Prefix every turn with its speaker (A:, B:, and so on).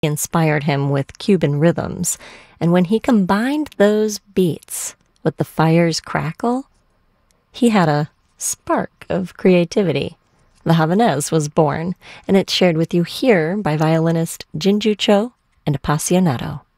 A: inspired him with Cuban rhythms, and when he combined those beats with the fire's crackle, he had a spark of creativity. The Havanese was born, and it's shared with you here by violinist Jinju Cho and Appassionato.